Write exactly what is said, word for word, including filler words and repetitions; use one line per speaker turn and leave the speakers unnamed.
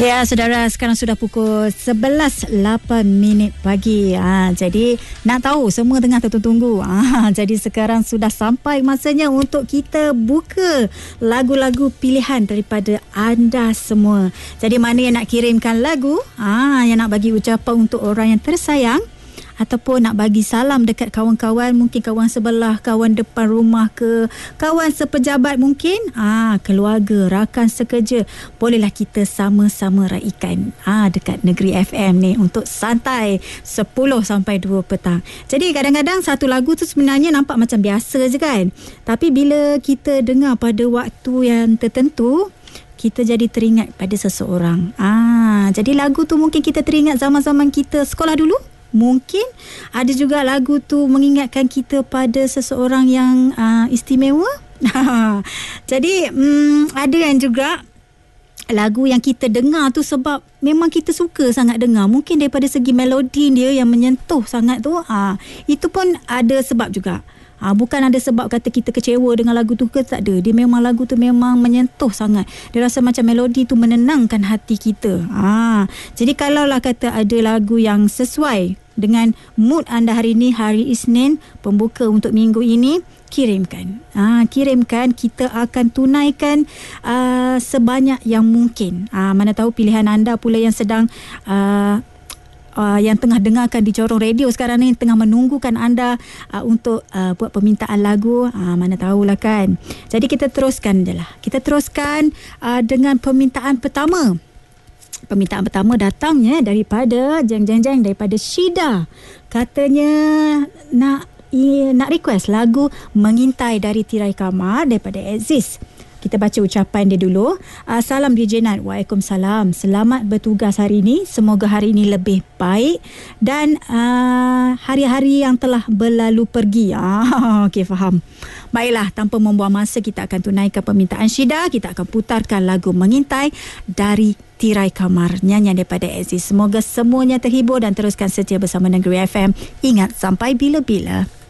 Ya, saudara, sekarang sudah pukul sebelas lapan minit pagi. Ha, jadi nak tahu semua tengah tertunggu. Ha, jadi sekarang sudah sampai masanya untuk kita buka lagu-lagu pilihan daripada anda semua. Jadi mana yang nak kirimkan lagu, ha, yang nak bagi ucapan untuk orang yang tersayang, ataupun nak bagi salam dekat kawan-kawan, mungkin kawan sebelah, kawan depan rumah ke, kawan sepejabat mungkin, ah, keluarga, rakan sekerja, bolehlah kita sama-sama raikan ah, dekat Negeri F M ni untuk santai sepuluh sampai dua petang. Jadi kadang-kadang satu lagu tu sebenarnya nampak macam biasa je kan, tapi bila kita dengar pada waktu yang tertentu, kita jadi teringat pada seseorang. Ah, jadi lagu tu mungkin kita teringat zaman-zaman kita sekolah dulu. Mungkin ada juga lagu tu mengingatkan kita pada seseorang yang uh, istimewa. Jadi um, ada yang juga lagu yang kita dengar tu sebab memang kita suka sangat dengar. Mungkin daripada segi melodi dia yang menyentuh sangat tu, uh, itu pun ada sebab juga. Ha, bukan ada sebab kata kita kecewa dengan lagu tu ke, tak ada. Dia memang lagu tu memang menyentuh sangat. Dia rasa macam melodi tu menenangkan hati kita. Ha, jadi kalaulah kata ada lagu yang sesuai dengan mood anda hari ini, hari Isnin, pembuka untuk minggu ini, kirimkan. Ha, kirimkan, kita akan tunaikan uh, sebanyak yang mungkin. Ha, mana tahu pilihan anda pula yang sedang Uh, Uh, yang tengah dengarkan di Corong Radio sekarang ni, tengah menunggukan anda uh, untuk uh, buat permintaan lagu, uh, mana tahulah kan. Jadi kita teruskan je lah. Kita teruskan uh, dengan permintaan pertama. Permintaan pertama datangnya daripada jeng-jeng-jeng daripada Syida. Katanya nak i, nak request lagu Mengintai dari Tirai Kamar daripada Aziz. Kita baca ucapan dia dulu. Uh, salam D J Nat. Waalaikumsalam. Selamat bertugas hari ini. Semoga hari ini lebih baik. Dan uh, hari-hari yang telah berlalu pergi. Ah, Okey, faham. Baiklah, tanpa membuang masa, kita akan tunaikan permintaan Syida. Kita akan putarkan lagu Mengintai dari Tirai Kamar, nyanyian daripada Aziz. Semoga semuanya terhibur dan teruskan setia bersama Negeri F M. Ingat, sampai bila-bila.